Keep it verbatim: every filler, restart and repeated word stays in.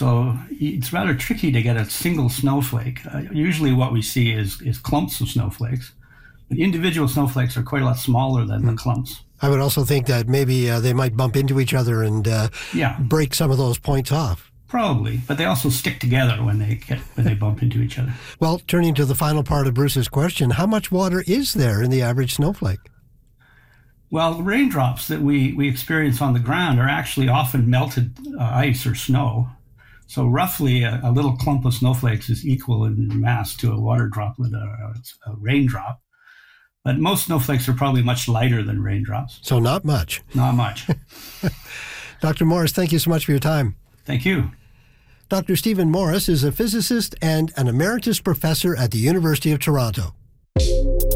so it's rather tricky to get a single snowflake. Uh, usually what we see is, is clumps of snowflakes. But individual snowflakes are quite a lot smaller than mm. the clumps. I would also think that maybe uh, they might bump into each other and uh, yeah. break some of those points off. Probably, but they also stick together when they get when they bump into each other. Well, turning to the final part of Bruce's question, how much water is there in the average snowflake? Well, the raindrops that we, we experience on the ground are actually often melted uh, ice or snow. So roughly a, a little clump of snowflakes is equal in mass to a water droplet, a, a raindrop. But most snowflakes are probably much lighter than raindrops. So not much. Not much. Doctor Morris, thank you so much for your time. Thank you. Doctor Stephen Morris is a physicist and an emeritus professor at the University of Toronto.